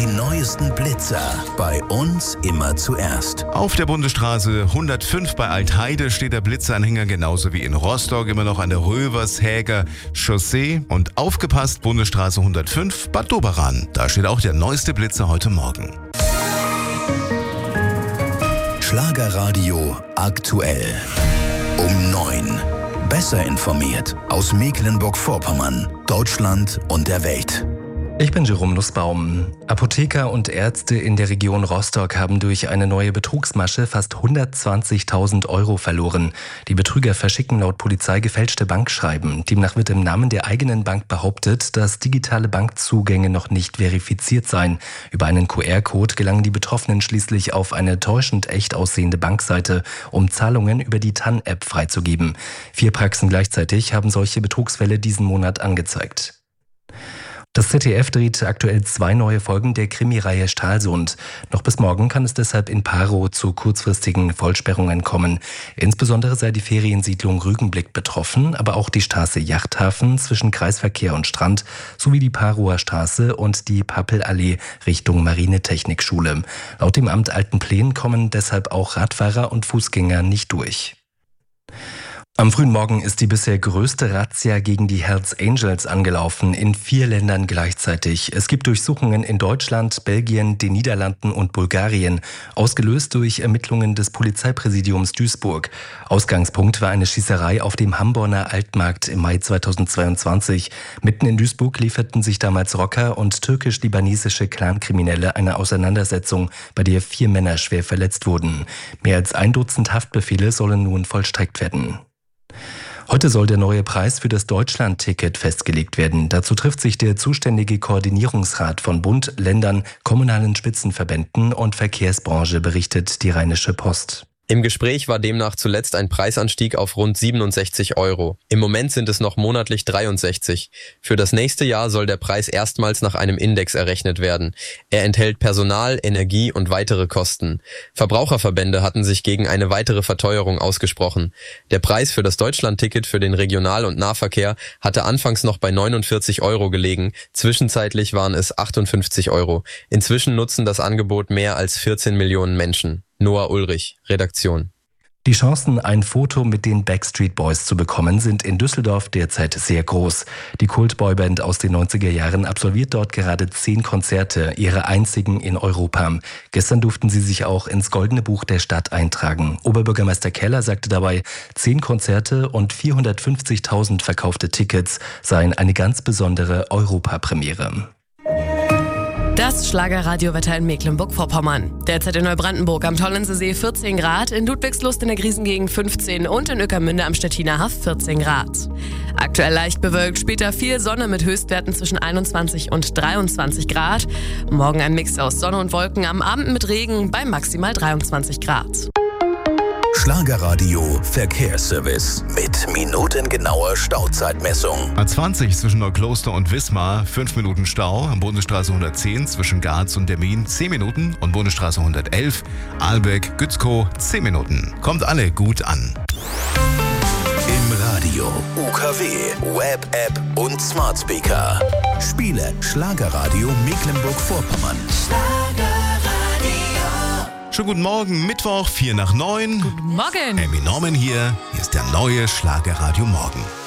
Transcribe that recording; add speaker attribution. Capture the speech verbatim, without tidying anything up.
Speaker 1: neuesten Blitzer bei uns immer zuerst.
Speaker 2: Auf der Bundesstraße hundertfünf bei Altheide steht der Blitzanhänger genauso wie in Rostock immer noch an der Rövershäger Chaussee. Und aufgepasst, Bundesstraße hundertfünf Bad Doberan. Da steht auch der neueste Blitzer heute Morgen.
Speaker 1: Schlagerradio aktuell. Um neun. Besser informiert aus Mecklenburg-Vorpommern, Deutschland und der Welt.
Speaker 3: Ich bin Jerome Nussbaum. Apotheker und Ärzte in der Region Rostock haben durch eine neue Betrugsmasche fast hundertzwanzigtausend Euro verloren. Die Betrüger verschicken laut Polizei gefälschte Bankschreiben. Demnach wird im Namen der eigenen Bank behauptet, dass digitale Bankzugänge noch nicht verifiziert seien. Über einen Q R-Code gelangen die Betroffenen schließlich auf eine täuschend echt aussehende Bankseite, um Zahlungen über die T A N-App freizugeben. Vier Praxen gleichzeitig haben solche Betrugsfälle diesen Monat angezeigt. Das Z D F dreht aktuell zwei neue Folgen der Krimireihe Stralsund. Noch bis morgen kann es deshalb in Parow zu kurzfristigen Vollsperrungen kommen. Insbesondere sei die Feriensiedlung Rügenblick betroffen, aber auch die Straße Yachthafen zwischen Kreisverkehr und Strand sowie die Parower Straße und die Pappelallee Richtung Marinetechnikschule. Laut dem Amt Altenplen kommen deshalb auch Radfahrer und Fußgänger nicht durch. Am frühen Morgen ist die bisher größte Razzia gegen die Hells Angels angelaufen, in vier Ländern gleichzeitig. Es gibt Durchsuchungen in Deutschland, Belgien, den Niederlanden und Bulgarien, ausgelöst durch Ermittlungen des Polizeipräsidiums Duisburg. Ausgangspunkt war eine Schießerei auf dem Hamborner Altmarkt im Mai zweitausendzweiundzwanzig. Mitten in Duisburg lieferten sich damals Rocker und türkisch-libanesische Clankriminelle eine Auseinandersetzung, bei der vier Männer schwer verletzt wurden. Mehr als ein Dutzend Haftbefehle sollen nun vollstreckt werden. Heute soll der neue Preis für das Deutschland-Ticket festgelegt werden. Dazu trifft sich der zuständige Koordinierungsrat von Bund, Ländern, kommunalen Spitzenverbänden und Verkehrsbranche, berichtet die Rheinische Post.
Speaker 4: Im Gespräch war demnach zuletzt ein Preisanstieg auf rund siebenundsechzig Euro. Im Moment sind es noch monatlich dreiundsechzig. Für das nächste Jahr soll der Preis erstmals nach einem Index errechnet werden. Er enthält Personal, Energie und weitere Kosten. Verbraucherverbände hatten sich gegen eine weitere Verteuerung ausgesprochen. Der Preis für das Deutschland-Ticket für den Regional- und Nahverkehr hatte anfangs noch bei neunundvierzig Euro gelegen. Zwischenzeitlich waren es achtundfünfzig Euro. Inzwischen nutzen das Angebot mehr als vierzehn Millionen Menschen. Noah Ulrich, Redaktion.
Speaker 3: Die Chancen, ein Foto mit den Backstreet Boys zu bekommen, sind in Düsseldorf derzeit sehr groß. Die Kult-Boyband aus den neunziger Jahren absolviert dort gerade zehn Konzerte, ihre einzigen in Europa. Gestern durften sie sich auch ins Goldene Buch der Stadt eintragen. Oberbürgermeister Keller sagte dabei, zehn Konzerte und vierhundertfünfzigtausend verkaufte Tickets seien eine ganz besondere Europapremiere.
Speaker 5: Das Schlagerradiowetter in Mecklenburg-Vorpommern. Derzeit in Neubrandenburg am Tollensesee vierzehn Grad, in Ludwigslust in der Griesengegend fünfzehn und in Ueckermünde am Stettiner Haff vierzehn Grad. Aktuell leicht bewölkt, später viel Sonne mit Höchstwerten zwischen einundzwanzig und dreiundzwanzig Grad. Morgen ein Mix aus Sonne und Wolken, am Abend mit Regen bei maximal dreiundzwanzig Grad.
Speaker 1: Schlagerradio Verkehrsservice mit minutengenauer Stauzeitmessung.
Speaker 2: A zwanzig zwischen Neukloster und Wismar, fünf Minuten Stau. Bundesstraße hundertzehn zwischen Garz und Demmin, zehn Minuten. Und Bundesstraße hundertelf, Ahlbeck, Gützkow, zehn Minuten. Kommt alle gut an.
Speaker 1: Im Radio, U K W, Web-App und Smart Speaker. Spiele Schlagerradio Mecklenburg-Vorpommern.
Speaker 2: Schönen guten Morgen, Mittwoch, vier nach neun.
Speaker 5: Guten Morgen.
Speaker 2: Emmy Norman hier. Hier ist der neue Schlagerradio Morgen.